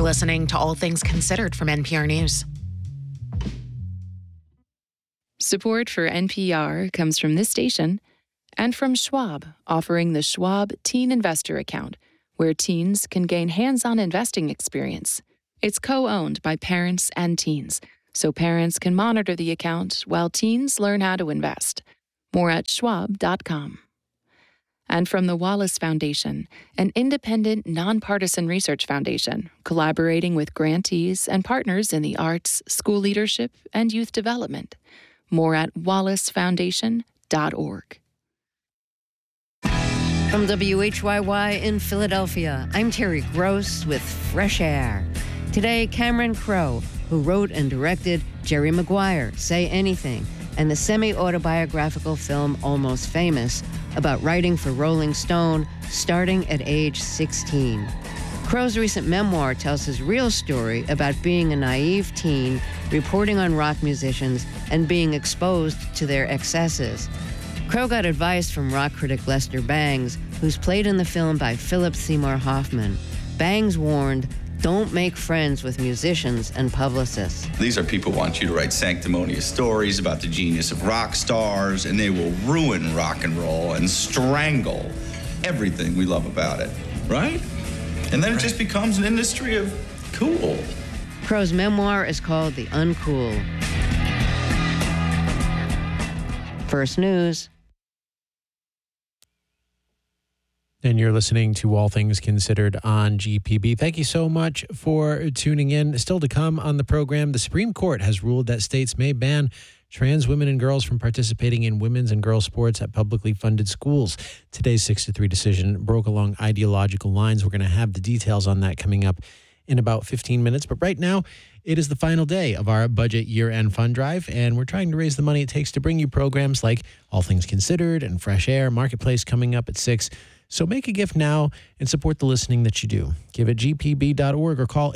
You're listening to All Things Considered from NPR News. Support for NPR comes from this station and from Schwab, offering the Schwab Teen Investor Account, where teens can gain hands-on investing experience. It's co-owned by parents and teens, so parents can monitor the account while teens learn how to invest. More at schwab.com. And from the Wallace Foundation, an independent, nonpartisan research foundation collaborating with grantees and partners in the arts, school leadership, and youth development. More at wallacefoundation.org. From WHYY in Philadelphia, I'm Terry Gross with Fresh Air. Today, Cameron Crowe, who wrote and directed Jerry Maguire, Say Anything, and the semi-autobiographical film Almost Famous, about writing for Rolling Stone starting at age 16. Crowe's recent memoir tells his real story about being a naive teen, reporting on rock musicians, and being exposed to their excesses. Crowe got advice from rock critic Lester Bangs, who's played in the film by Philip Seymour Hoffman. Bangs warned, don't make friends with musicians and publicists. These are people who want you to write sanctimonious stories about the genius of rock stars, and they will ruin rock and roll and strangle everything we love about it, right? And then it just becomes an industry of cool. Crowe's memoir is called The Uncool. First News. And you're listening to All Things Considered on GPB. Thank you so much for tuning in. Still to come on the program, the Supreme Court has ruled that states may ban trans women and girls from participating in women's and girls' sports at publicly funded schools. Today's 6-3 decision broke along ideological lines. We're going to have the details on that coming up in about 15 minutes. But right now, it is the final day of our budget year-end fund drive, and we're trying to raise the money it takes to bring you programs like All Things Considered and Fresh Air, Marketplace coming up at 6. So make a gift now and support the listening that you do. Give at gpb.org or call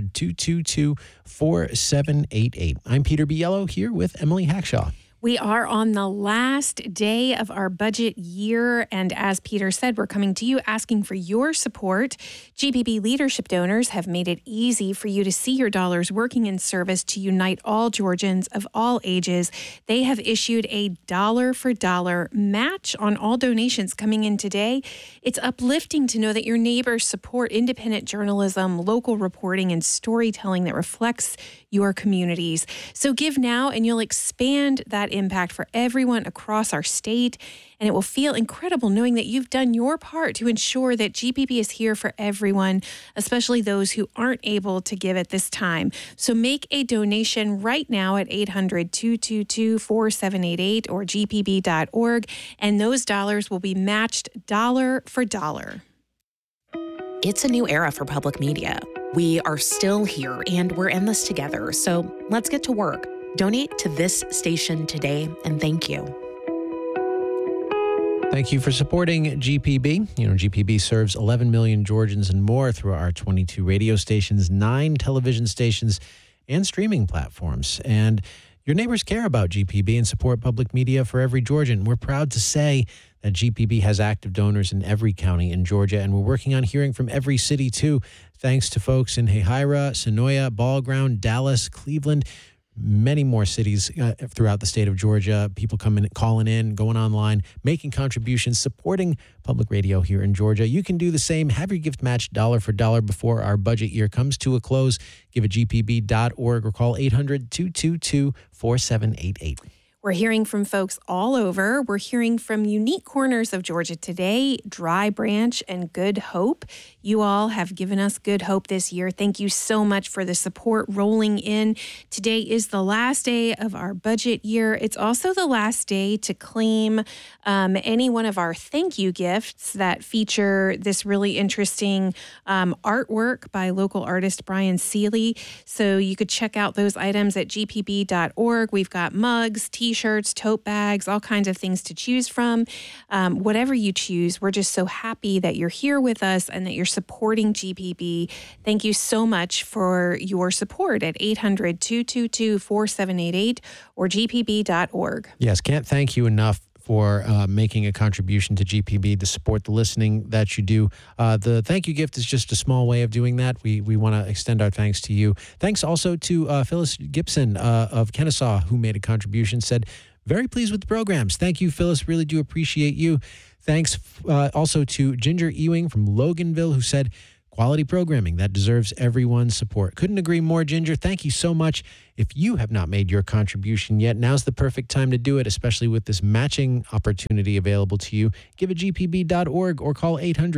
800-222-4788. I'm Peter Biello here with Emily Hackshaw. We are on the last day of our budget year, and as Peter said, we're coming to you asking for your support. GPB leadership donors have made it easy for you to see your dollars working in service to unite all Georgians of all ages. They have issued a dollar-for-dollar match on all donations coming in today. It's uplifting to know that your neighbors support independent journalism, local reporting, and storytelling that reflects your communities. So give now, and you'll expand that impact for everyone across our state. And it will feel incredible knowing that you've done your part to ensure that GPB is here for everyone, especially those who aren't able to give at this time. So make a donation right now at 800-222-4788 or gpb.org, and those dollars will be matched dollar for dollar. It's a new era for public media. We are still here and we're in this together. So let's get to work. Donate to this station today, and thank you. Thank you for supporting GPB. You know, GPB serves 11 million Georgians and more through our 22 radio stations, 9 television stations, and streaming platforms. And your neighbors care about GPB and support public media for every Georgian. We're proud to say that GPB has active donors in every county in Georgia, and we're working on hearing from every city, too, thanks to folks in Hahira, Sonoya, Ball Ground, Dallas, Cleveland, many more cities throughout the state of Georgia. People coming, calling in, going online, making contributions, supporting public radio here in Georgia. You can do the same. Have your gift matched dollar for dollar before our budget year comes to a close. Give at gpb.org or call 800-222-4788. We're hearing from folks all over. We're hearing from unique corners of Georgia today, Dry Branch and Good Hope. You all have given us good hope this year. Thank you so much for the support rolling in. Today is the last day of our budget year. It's also the last day to claim any one of our thank you gifts that feature this really interesting artwork by local artist Brian Seeley. So you could check out those items at gpb.org. We've got mugs, t-shirts, tote bags, all kinds of things to choose from. Whatever you choose, we're just so happy that you're here with us and that you're supporting GPB. Thank you so much for your support at 800-222-4788 or gpb.org. Yes, can't thank you enough for making a contribution to GPB to support the listening that you do. The thank you gift is just a small way of doing that. We want to extend our thanks to you. Thanks also to Phyllis Gibson of Kennesaw, who made a contribution, said, very pleased with the programs. Thank you, Phyllis. Really do appreciate you. Thanks also to Ginger Ewing from Loganville, who said, quality programming that deserves everyone's support. Couldn't agree more, Ginger. Thank you so much. If you have not made your contribution yet, now's the perfect time to do it, especially with this matching opportunity available to you. Give at gpb.org or call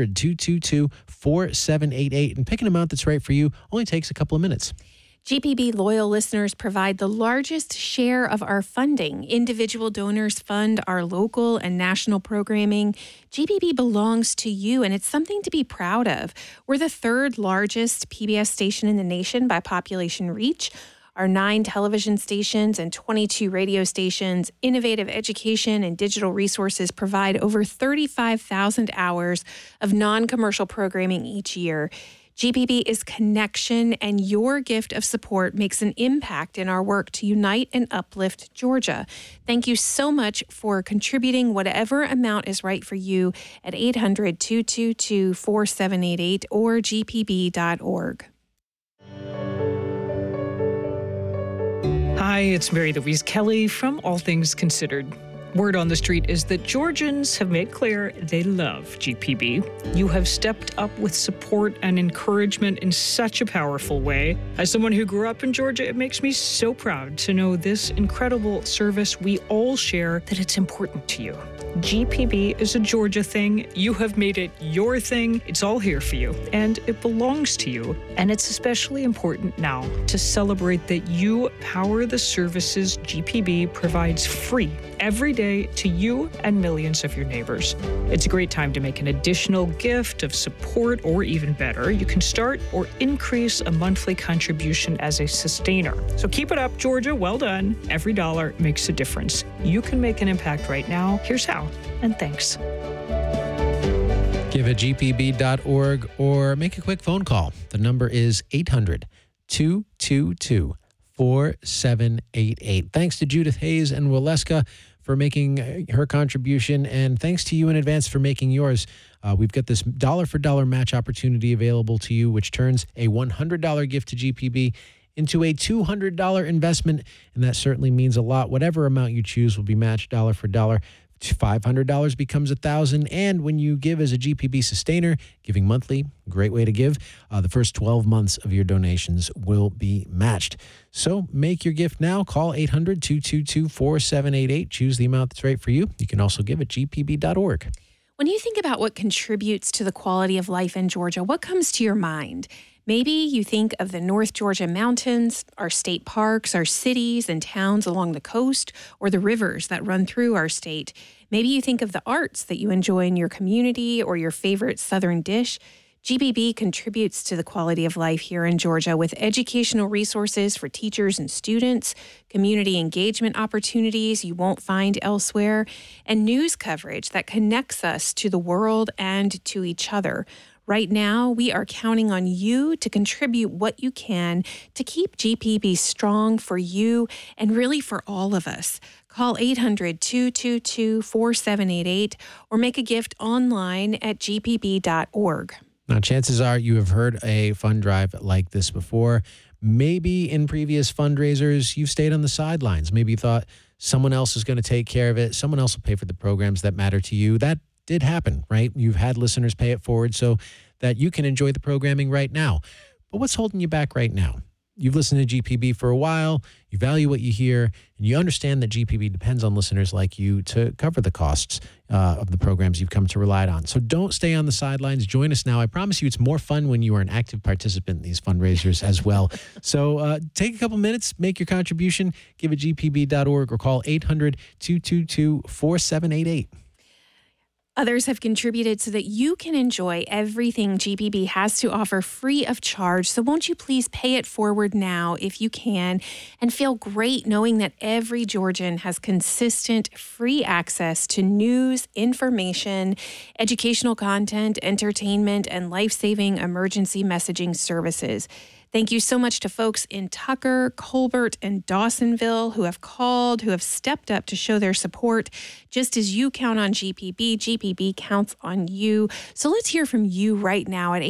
800-222-4788 and pick an amount that's right for you. Only takes a couple of minutes. GPB loyal listeners provide the largest share of our funding. Individual donors fund our local and national programming. GPB belongs to you, and it's something to be proud of. We're the third largest PBS station in the nation by population reach. Our 9 television stations and 22 radio stations, innovative education and digital resources provide over 35,000 hours of non-commercial programming each year. GPB is connection, and your gift of support makes an impact in our work to unite and uplift Georgia. Thank you so much for contributing whatever amount is right for you at 800-222-4788 or gpb.org. Hi, it's Mary Louise Kelly from All Things Considered. Word on the street is that Georgians have made clear they love GPB. You have stepped up with support and encouragement in such a powerful way. As someone who grew up in Georgia, it makes me so proud to know this incredible service we all share, that it's important to you. GPB is a Georgia thing. You have made it your thing. It's all here for you, and it belongs to you. And it's especially important now to celebrate that you power the services GPB provides free every day to you and millions of your neighbors. It's a great time to make an additional gift of support, or even better, you can start or increase a monthly contribution as a sustainer. So keep it up, Georgia. Well done. Every dollar makes a difference. You can make an impact right now. Here's how. And thanks. Give at gpb.org or make a quick phone call. The number is 800-222-4788. Thanks to Judith Hayes and Waleska for making her contribution, and thanks to you in advance for making yours. We've got this dollar-for-dollar match opportunity available to you, which turns a $100 gift to GPB into a $200 investment, and that certainly means a lot. Whatever amount you choose will be matched dollar for dollar. $500 becomes $1,000, and when you give as a GPB sustainer, giving monthly, great way to give. The first 12 months of your donations will be matched. So make your gift now. Call 800-222-4788. Choose the amount that's right for you. You can also give at gpb.org. When you think about what contributes to the quality of life in Georgia, what comes to your mind? Maybe you think of the North Georgia mountains, our state parks, our cities and towns along the coast, or the rivers that run through our state. Maybe you think of the arts that you enjoy in your community or your favorite Southern dish. GPB contributes to the quality of life here in Georgia with educational resources for teachers and students, community engagement opportunities you won't find elsewhere, and news coverage that connects us to the world and to each other. Right now, we are counting on you to contribute what you can to keep GPB strong for you and really for all of us. Call 800-222-4788 or make a gift online at gpb.org. Now, chances are you have heard a fund drive like this before. Maybe in previous fundraisers, you've stayed on the sidelines. Maybe you thought someone else is going to take care of it. Someone else will pay for the programs that matter to you. That did happen, right? You've had listeners pay it forward so that you can enjoy the programming right now. But what's holding you back right now? You've listened to GPB for a while, you value what you hear, and you understand that GPB depends on listeners like you to cover the costs of the programs you've come to rely on. So don't stay on the sidelines. Join us now. I promise you it's more fun when you are an active participant in these fundraisers as well. So take a couple minutes, make your contribution, give at gpb.org or call 800-222-4788. Others have contributed so that you can enjoy everything GPB has to offer free of charge. So won't you please pay it forward now if you can, and feel great knowing that every Georgian has consistent free access to news, information, educational content, entertainment, and life-saving emergency messaging services. Thank you so much to folks in Tucker, Colbert, and Dawsonville who have called, who have stepped up to show their support. Just as you count on GPB, GPB counts on you. So let's hear from you right now at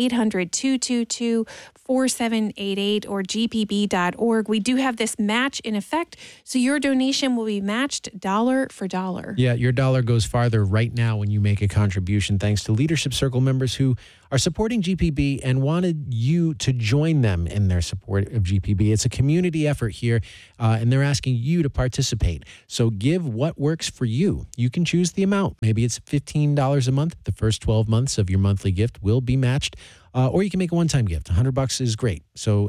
800-222-4788 or gpb.org. We do have this match in effect, so your donation will be matched dollar for dollar. Yeah, your dollar goes farther right now when you make a contribution, thanks to Leadership Circle members who are supporting GPB and wanted you to join them in their support of GPB. It's a community effort here, and they're asking you to participate. So give what works for you. You can choose the amount. Maybe it's $15 a month. The first 12 months of your monthly gift will be matched. Or you can make a one-time gift. $100 is great. So